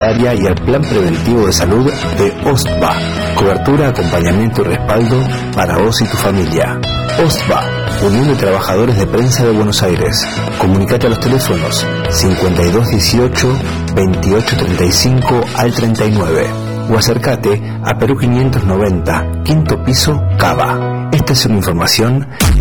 y al Plan Preventivo de Salud de OSTBA. Cobertura, acompañamiento y respaldo para vos y tu familia. OSTBA, Unión de Trabajadores de Prensa de Buenos Aires. Comunicate a los teléfonos 5218 2835 al 39 o acércate a Perú 590, quinto piso, Cava. Esta es una información